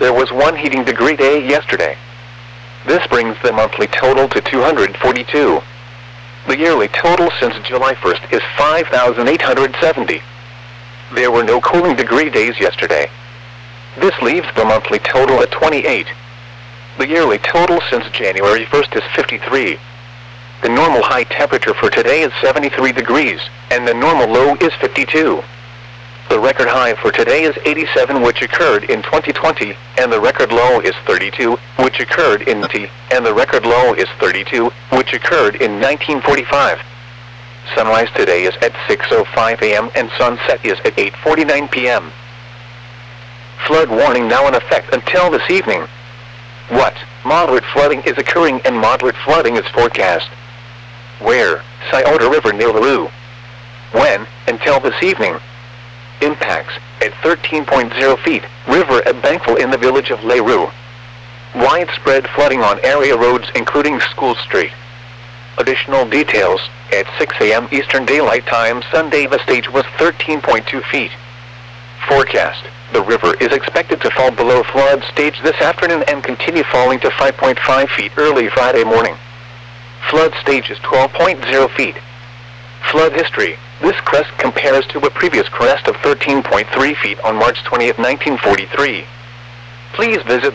There was one heating degree day yesterday. This brings the monthly total to 242. The yearly total since July 1st is 5,870. There were no cooling degree days yesterday. This leaves the monthly total at 28. The yearly total since January 1st is 53. The normal high temperature for today is 73 degrees, and the normal low is 52. The record high for today is 87, which occurred in 2020, and the record low is 32, which occurred in 1940, and the record low is 32, which occurred in 1945. Sunrise today is at 6:05 a.m. and sunset is at 8:49 p.m. Flood warning now in effect until this evening. What? Moderate flooding is occurring and moderate flooding is forecast. Where? Scioto River near Larue. When? Until this evening. Impacts, at 13.0 feet, river at Bankville in the village of Larue. Widespread flooding on area roads including School Street. Additional details, at 6 a.m. Eastern Daylight Time Sunday the stage was 13.2 feet. Forecast, the river is expected to fall below flood stage this afternoon and continue falling to 5.5 feet early Friday morning. Flood stage is 12.0 feet. Flood history. This crest compares to a previous crest of 13.3 feet on March 20, 1943. Please visit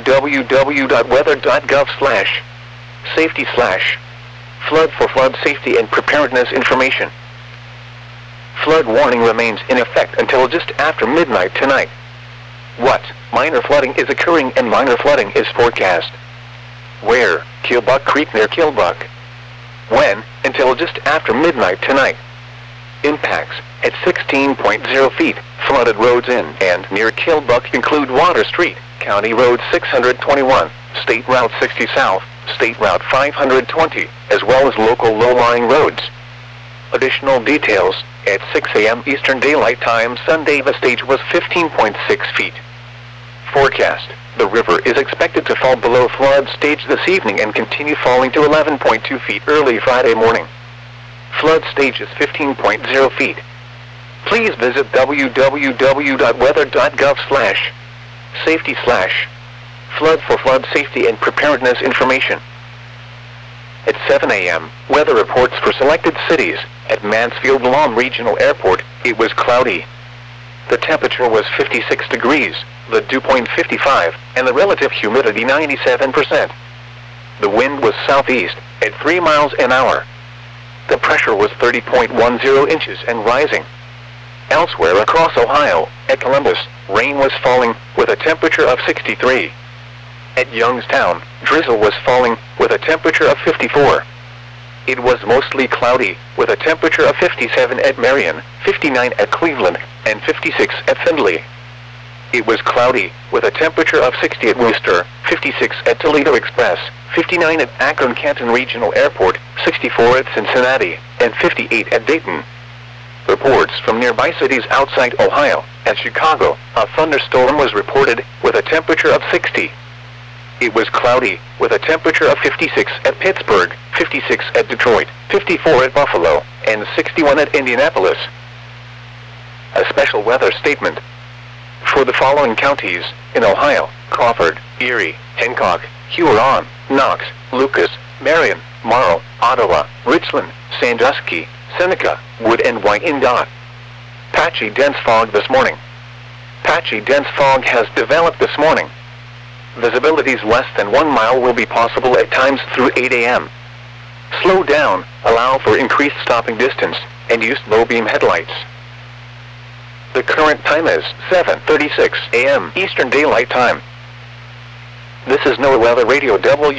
www.weather.gov/safety/flood for flood safety and preparedness information. Flood warning remains in effect until just after midnight tonight. What? Minor flooding is occurring and minor flooding is forecast. Where? Killbuck Creek near Killbuck. When? Until just after midnight tonight. Impacts, at 16.0 feet, flooded roads in and near Killbuck include Water Street, County Road 621, State Route 60 South, State Route 520, as well as local low-lying roads. Additional details, at 6 a.m. Eastern Daylight Time Sunday the stage was 15.6 feet. Forecast, the river is expected to fall below flood stage this evening and continue falling to 11.2 feet early Friday morning. Flood stage is 15.0 feet. Please visit www.weather.gov/safety/flood for flood safety and preparedness information. At 7 a.m., weather reports for selected cities. At Mansfield-Lam Regional Airport, it was cloudy. The temperature was 56 degrees, the dew point 55, and the relative humidity 97%. The wind was southeast, at 3 miles an hour. The pressure was 30.10 inches and rising. Elsewhere across Ohio, at Columbus, rain was falling, with a temperature of 63. At Youngstown, drizzle was falling, with a temperature of 54. It was mostly cloudy, with a temperature of 57 at Marion, 59 at Cleveland, and 56 at Findlay. It was cloudy, with a temperature of 60 at Worcester, 56 at Toledo Express, 59 at Akron-Canton Regional Airport, 64 at Cincinnati, and 58 at Dayton. Reports from nearby cities outside Ohio. At Chicago, a thunderstorm was reported, with a temperature of 60. It was cloudy, with a temperature of 56 at Pittsburgh, 56 at Detroit, 54 at Buffalo, and 61 at Indianapolis. A special weather statement. For the following counties, in Ohio: Crawford, Erie, Hancock, Huron, Knox, Lucas, Marion, Morrow, Ottawa, Richland, Sandusky, Seneca, Wood and Wyandotte. Patchy dense fog this morning. Patchy dense fog has developed this morning. Visibilities less than 1 mile will be possible at times through 8 a.m. Slow down, allow for increased stopping distance, and use low-beam headlights. The current time is 7:36 a.m. Eastern Daylight Time. This is NOAA Weather Radio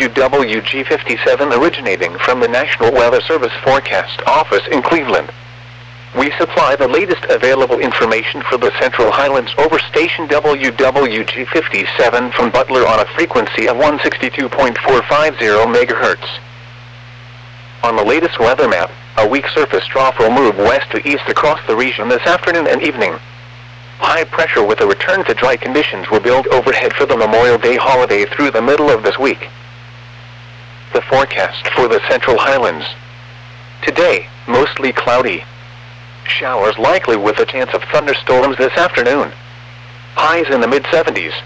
WWG57 originating from the National Weather Service Forecast Office in Cleveland. We supply the latest available information for the Central Highlands over station WWG57 from Butler on a frequency of 162.450 MHz. On the latest weather map, a weak surface trough will move west to east across the region this afternoon and evening. High pressure with a return to dry conditions will build overhead for the Memorial Day holiday through the middle of this week. The forecast for the Central Highlands. Today, mostly cloudy. Showers likely with a chance of thunderstorms this afternoon. Highs in the mid-70s.